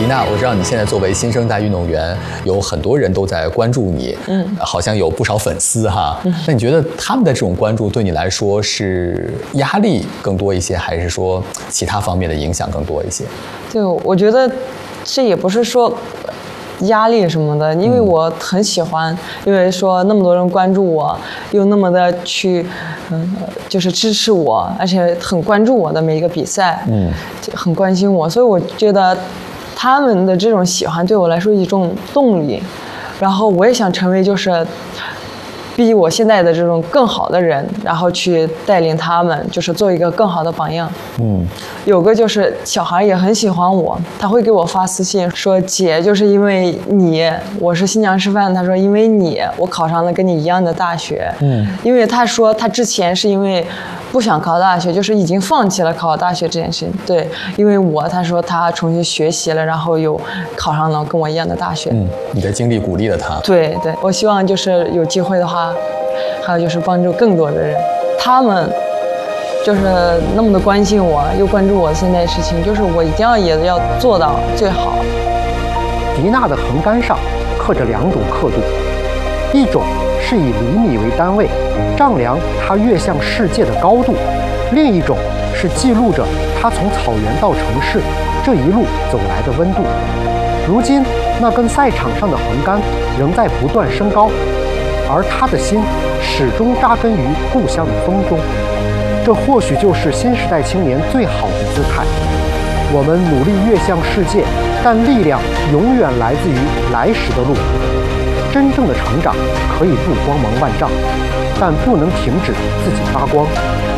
缇娜，我知道你现在作为新生代运动员，有很多人都在关注你，好像有不少粉丝哈。那你觉得他们的这种关注对你来说是压力更多一些，还是说其他方面的影响更多一些？ 对，我觉得这也不是说压力什么的，因为我很喜欢，因为说那么多人关注我，又那么的去，就是支持我，而且很关注我的每一个比赛，很关心我，所以我觉得他们的这种喜欢对我来说一种动力，然后我也想成为就是比我现在的这种更好的人，然后去带领他们，就是做一个更好的榜样。有个就是小孩也很喜欢我，他会给我发私信说：“姐，就是因为你，我是新疆师范。”他说：“因为你，我考上了跟你一样的大学。”因为他说他之前是因为不想考大学，就是已经放弃了考大学这件事情。对，因为他说他重新学习了，然后又考上了跟我一样的大学。 你的经历鼓励了他。 对，我希望就是有机会的话，还有就是帮助更多的人，他们就是那么的关心我，又关注我现在的事情，就是我一定也要做到最好。 缇娜的横杆上刻着2种刻度，一种是以厘米为单位丈量它跃向世界的高度，另一种是记录着它从草原到城市这一路走来的温度。如今那根赛场上的横杆仍在不断升高，而他的心始终扎根于故乡的风中。这或许就是新时代青年最好的姿态。我们努力跃向世界，但力量永远来自于来时的路。真正的成长可以不光芒万丈，但不能停止自己发光。